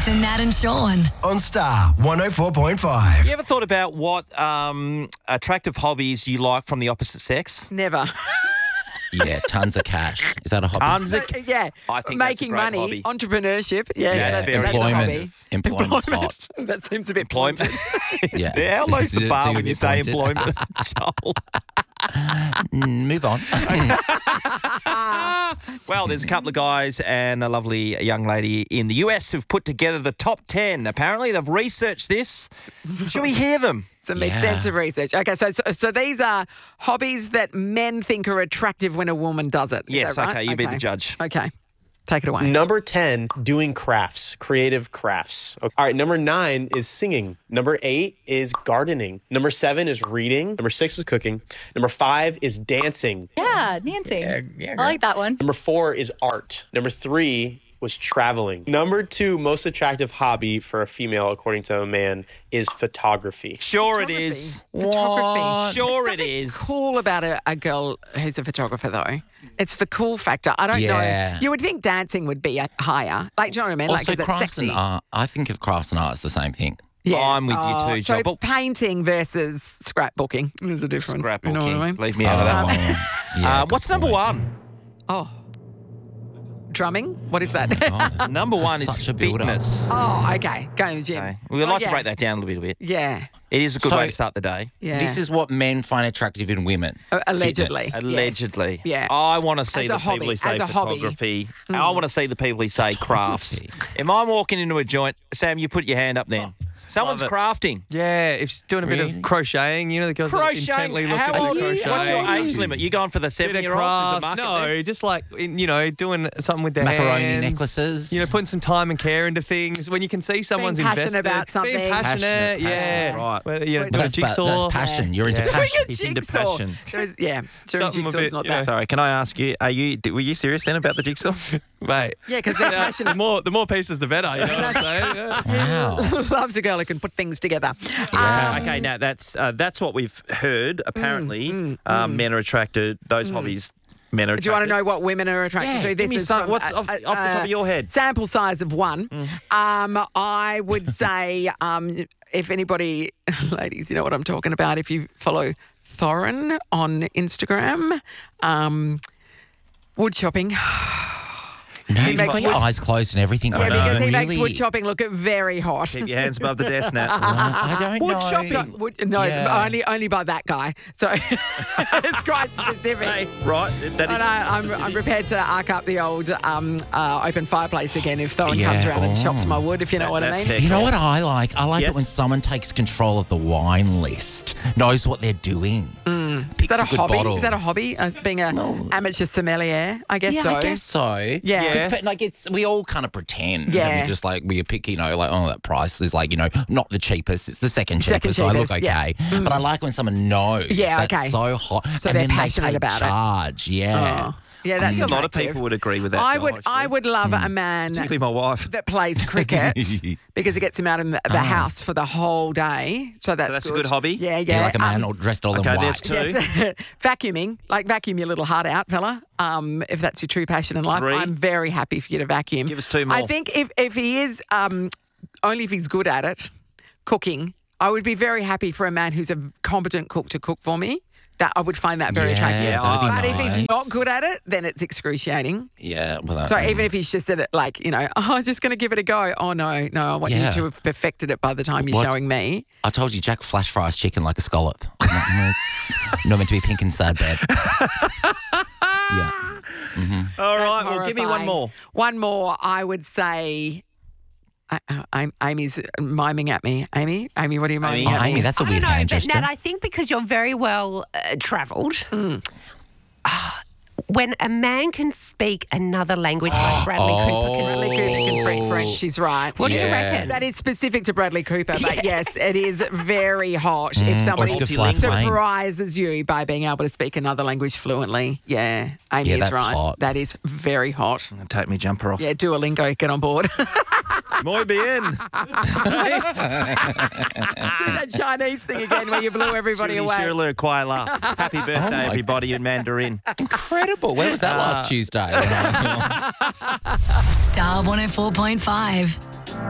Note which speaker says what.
Speaker 1: Nathan, Nat and Sean.
Speaker 2: On Star 104.5.
Speaker 3: You ever thought about what attractive hobbies you like from the opposite sex?
Speaker 4: Never.
Speaker 5: Yeah, tons of cash. Is that a hobby?
Speaker 3: Tons of,
Speaker 4: Yeah.
Speaker 3: I think
Speaker 4: Making
Speaker 3: that's a great
Speaker 4: money,
Speaker 3: hobby.
Speaker 4: entrepreneurship. Yeah,
Speaker 3: Yeah,
Speaker 4: that's,
Speaker 3: very
Speaker 4: that's a
Speaker 5: employment.
Speaker 4: hobby.
Speaker 5: Employment's hot.
Speaker 4: That seems a bit
Speaker 3: Employment.
Speaker 4: pointed.
Speaker 5: Yeah.
Speaker 3: How low's the
Speaker 5: So
Speaker 3: bar
Speaker 5: you're
Speaker 3: when
Speaker 5: a
Speaker 3: you
Speaker 5: bit
Speaker 3: say
Speaker 5: pointed.
Speaker 3: employment, Joel?
Speaker 5: Move on.
Speaker 3: Well, there's a couple of guys and a lovely young lady in the US who've put together the top 10. Apparently, they've researched this. Should we hear them?
Speaker 4: Some
Speaker 5: Yeah.
Speaker 4: extensive research. Okay, so these are hobbies that men think are attractive when a woman does it. Is
Speaker 3: Yes,
Speaker 4: that right?
Speaker 3: okay, you be the judge.
Speaker 4: Okay, take it away.
Speaker 6: Number 10, doing crafts, creative crafts. Okay. All right, number 9 is singing. Number 8 is gardening. Number 7 is reading. Number 6 was cooking. Number 5 is dancing.
Speaker 7: Yeah, Nancy. I like that one.
Speaker 6: Number 4 is art. Number 3 was traveling. Number 2 most attractive hobby for a female, according to a man, is photography.
Speaker 3: Sure it is.
Speaker 4: Photography.
Speaker 3: Sure
Speaker 4: There's
Speaker 3: it
Speaker 4: something
Speaker 3: is.
Speaker 4: cool about a girl who's a photographer, though. It's the cool factor. I don't
Speaker 5: Yeah.
Speaker 4: know. You would think dancing would be higher. Like, do you know what I mean? Like,
Speaker 5: Also,
Speaker 4: 'cause it's
Speaker 5: crafts
Speaker 4: sexy.
Speaker 5: and art. I think of crafts and art as the same thing.
Speaker 4: Yeah.
Speaker 3: I'm with you too,
Speaker 4: So
Speaker 3: Joel.
Speaker 4: painting versus scrapbooking. There's a difference.
Speaker 3: Scrapbooking.
Speaker 4: You know what I mean?
Speaker 3: Leave me out of that one.
Speaker 5: Yeah,
Speaker 3: What's
Speaker 5: good
Speaker 3: number
Speaker 5: point.
Speaker 3: 1?
Speaker 4: Oh. Drumming? What is that?
Speaker 5: God,
Speaker 3: Number
Speaker 5: this
Speaker 3: 1 is
Speaker 5: such a build-up.
Speaker 3: fitness.
Speaker 4: Oh, okay. Going to the gym.
Speaker 3: Okay. We'd
Speaker 4: Oh,
Speaker 3: like
Speaker 4: yeah.
Speaker 3: to break that down a little bit.
Speaker 4: Yeah.
Speaker 3: It is a good
Speaker 5: So-
Speaker 3: way to start the day.
Speaker 4: Yeah.
Speaker 5: This is what men find attractive in women.
Speaker 4: Allegedly.
Speaker 5: Fitness.
Speaker 3: Allegedly.
Speaker 4: Yeah.
Speaker 3: I want to see
Speaker 4: As
Speaker 3: the
Speaker 4: a
Speaker 3: people
Speaker 4: hobby,
Speaker 3: who say
Speaker 4: as a hobby.
Speaker 3: photography. I want to see the people who say crafts. If I'm walking into a joint, Sam, you put your hand up then. Someone's
Speaker 8: Love it.
Speaker 3: crafting.
Speaker 8: Yeah, if she's doing a bit
Speaker 5: Really?
Speaker 8: of crocheting, you know, the girls that
Speaker 3: Crocheting.
Speaker 8: intently look
Speaker 3: How
Speaker 8: at
Speaker 3: old
Speaker 8: the
Speaker 3: are you?
Speaker 8: crochet.
Speaker 3: What's your age limit? You going for the
Speaker 8: Bit of
Speaker 3: 7-year-olds?
Speaker 8: crafts. No, just like, doing something with their
Speaker 5: Macaroni
Speaker 8: hands.
Speaker 5: necklaces.
Speaker 8: You know, putting some time and care into things. When you can see someone's
Speaker 4: passionate
Speaker 8: invested.
Speaker 4: about something.
Speaker 8: Being passionate, yeah.
Speaker 3: Right.
Speaker 8: Whether, you know,
Speaker 4: But
Speaker 8: doing a
Speaker 5: That's,
Speaker 8: jigsaw.
Speaker 5: that's passion. You're into
Speaker 8: Yeah.
Speaker 5: passion.
Speaker 3: He's into
Speaker 4: Jigsaw.
Speaker 3: passion.
Speaker 4: Doing
Speaker 8: Something a
Speaker 4: jigsaw's
Speaker 8: bit,
Speaker 4: not
Speaker 8: yeah.
Speaker 4: that.
Speaker 3: Sorry, can I ask you, were you serious then about the jigsaw?
Speaker 8: Mate.
Speaker 4: Yeah, because they're
Speaker 8: The
Speaker 4: passionate.
Speaker 8: more pieces, the better. You know what I'm saying? Yeah.
Speaker 5: Wow.
Speaker 4: Loves a girl who can put things together.
Speaker 3: Okay, now that's what we've heard. Apparently, men are attracted. Those hobbies, men are attracted.
Speaker 4: Do you want to know what women are attracted
Speaker 3: Yeah,
Speaker 4: to?
Speaker 3: give
Speaker 4: This
Speaker 3: me
Speaker 4: is
Speaker 3: some.
Speaker 4: from,
Speaker 3: What's off the top of your head?
Speaker 4: Sample size of 1. I would say, if anybody, ladies, you know what I'm talking about. If you follow Thorin on Instagram, wood chopping.
Speaker 5: No,
Speaker 4: He
Speaker 5: you've
Speaker 4: makes
Speaker 5: got your
Speaker 4: wood-
Speaker 5: eyes closed and everything.
Speaker 4: Yeah, because he makes
Speaker 5: Really?
Speaker 4: wood chopping look very hot.
Speaker 3: Keep your hands above the desk, Nat.
Speaker 5: I don't
Speaker 3: Wood
Speaker 5: know.
Speaker 3: chopping.
Speaker 4: No,
Speaker 5: Yeah.
Speaker 4: only by that guy. So it's quite specific.
Speaker 3: Hey, right, that is.
Speaker 4: And I'm prepared to arc up the old open fireplace again if Thorin
Speaker 5: Yeah.
Speaker 4: comes around and chops
Speaker 5: Oh.
Speaker 4: my wood, if you know what I
Speaker 3: That's
Speaker 4: mean.
Speaker 3: fair.
Speaker 5: You know what I like? I like
Speaker 3: Yes.
Speaker 5: it when someone takes control of the wine list, knows what they're doing.
Speaker 4: Is
Speaker 5: Picks
Speaker 4: that a
Speaker 5: good
Speaker 4: hobby?
Speaker 5: bottle.
Speaker 4: Is that a hobby? Being an amateur sommelier? I guess
Speaker 5: Yeah,
Speaker 4: so.
Speaker 5: I guess so.
Speaker 4: Yeah.
Speaker 5: But like we all kind of pretend.
Speaker 4: Yeah.
Speaker 5: And we just like we pick, that price is like, not the cheapest. It's the second
Speaker 4: Second
Speaker 5: cheapest. So I look
Speaker 4: cheapest, yeah.
Speaker 5: okay. But I like when someone knows.
Speaker 4: Yeah,
Speaker 5: that's
Speaker 4: okay.
Speaker 5: so hot.
Speaker 4: So
Speaker 5: and
Speaker 4: they're
Speaker 5: then
Speaker 4: passionate
Speaker 5: they take
Speaker 4: about it.
Speaker 5: charge. Yeah.
Speaker 4: Oh. Yeah, that's
Speaker 3: a lot of
Speaker 4: attractive.
Speaker 3: people would agree with that.
Speaker 4: I
Speaker 3: Joel,
Speaker 4: would.
Speaker 3: actually.
Speaker 4: I would love a man
Speaker 3: Particularly my wife.
Speaker 4: that plays cricket because it gets him out in the house for the whole day. So that's
Speaker 3: a good hobby?
Speaker 4: Yeah,
Speaker 5: Yeah,
Speaker 4: yeah.
Speaker 5: like a man all dressed all in
Speaker 3: Okay,
Speaker 5: white.
Speaker 3: there's 2.
Speaker 4: Yes. Vacuuming, like vacuum your little heart out, fella. If that's your true passion in life,
Speaker 3: 3.
Speaker 4: I'm very happy for you to vacuum.
Speaker 3: Give us 2 more.
Speaker 4: I think if he is, only if he's good at it, cooking, I would be very happy for a man who's a competent cook to cook for me. That I would find that very attractive.
Speaker 5: Yeah, that'd be
Speaker 4: But if
Speaker 5: nice.
Speaker 4: he's not good at it, then it's excruciating.
Speaker 5: Yeah. Well,
Speaker 4: So even if he's just at it, like, I'm just going to give it a go. Oh, no, I want
Speaker 5: Yeah.
Speaker 4: you to have perfected it by the time you're
Speaker 5: What?
Speaker 4: showing me.
Speaker 5: I told you, Jack flash fries chicken like a scallop. Not meant to be pink and sad, bad. Yeah.
Speaker 3: All right,
Speaker 4: That's
Speaker 3: well, give me one
Speaker 4: horrifying.
Speaker 3: more.
Speaker 4: One more, I would say. Amy's miming at me. Amy, what are you miming
Speaker 3: Amy?
Speaker 4: at
Speaker 5: Oh,
Speaker 4: me?
Speaker 5: Amy, that's a
Speaker 7: I
Speaker 5: weird
Speaker 7: don't know,
Speaker 5: hand
Speaker 7: but
Speaker 5: gesture.
Speaker 7: Nat, I think because you're very well travelled, when a man can speak another language like Bradley Cooper can
Speaker 4: Bradley Cooper can speak French. She's right.
Speaker 7: What do you
Speaker 5: Yeah.
Speaker 7: reckon?
Speaker 4: That is specific to Bradley Cooper, but yes, it is very hot if somebody
Speaker 5: or if you could fly a plane.
Speaker 4: surprises you by being able to speak another language fluently. Yeah, Amy
Speaker 5: Yeah,
Speaker 4: is
Speaker 5: that's
Speaker 4: right.
Speaker 5: hot.
Speaker 4: That is very hot.
Speaker 3: I'm going to take my jumper off.
Speaker 4: Yeah, Duolingo, get on board.
Speaker 3: Muy bien.
Speaker 4: Do that Chinese thing again where you blew everybody away.
Speaker 3: Shirley Kuala. Happy birthday,
Speaker 5: my-
Speaker 3: everybody in Mandarin.
Speaker 5: Incredible. Where was that last Tuesday?
Speaker 1: Star 104.5.